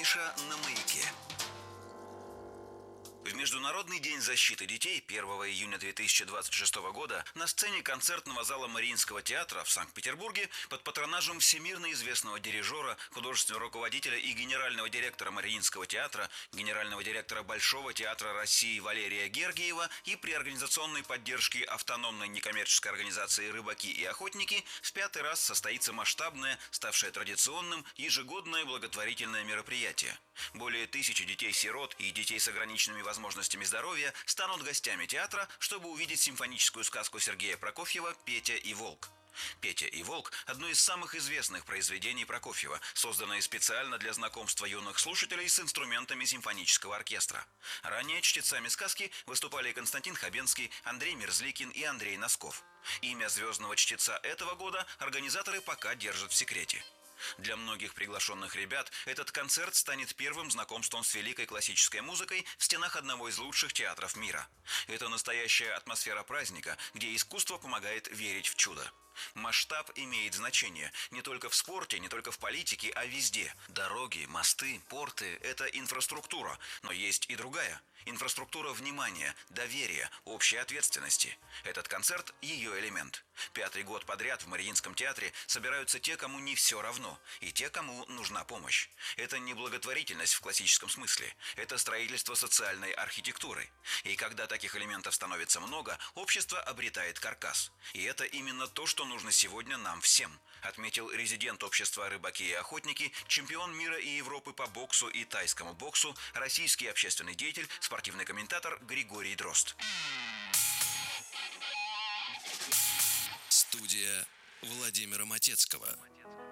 Афиша на «Маяке». В Международный день защиты детей 1 июня 2026 года на сцене концертного зала Мариинского театра в Санкт-Петербурге под патронажем всемирно известного дирижера, художественного руководителя и генерального директора Мариинского театра, генерального директора Большого театра России Валерия Гергиева и при организационной поддержке автономной некоммерческой организации «Рыбаки и охотники» в 5-й раз состоится масштабное, ставшее традиционным, ежегодное благотворительное мероприятие. Более 1000 детей-сирот и детей с ограниченными возможностями здоровья станут гостями театра, чтобы увидеть симфоническую сказку Сергея Прокофьева «Петя и волк». «Петя и волк» – одно из самых известных произведений Прокофьева, созданное специально для знакомства юных слушателей с инструментами симфонического оркестра. Ранее чтецами сказки выступали Константин Хабенский, Андрей Мерзликин и Андрей Носков. Имя звездного чтеца этого года организаторы пока держат в секрете. Для многих приглашенных ребят этот концерт станет первым знакомством с великой классической музыкой в стенах одного из лучших театров мира. Это настоящая атмосфера праздника, где искусство помогает верить в чудо. Масштаб имеет значение не только в спорте, не только в политике, а везде. Дороги, мосты, порты – это инфраструктура, но есть и другая. Инфраструктура внимания, доверия, общей ответственности. Этот концерт – ее элемент. 5-й год подряд в Мариинском театре собираются те, кому не все равно, и те, кому нужна помощь. Это не благотворительность в классическом смысле, это строительство социальной архитектуры. И когда таких элементов становится много, общество обретает каркас. И это именно то, что нужно сегодня нам всем, отметил резидент общества «Рыбаки и охотники», чемпион мира и Европы по боксу и тайскому боксу, российский общественный деятель, спортивный комментатор Григорий Дрозд. Студия Владимира Матецкого.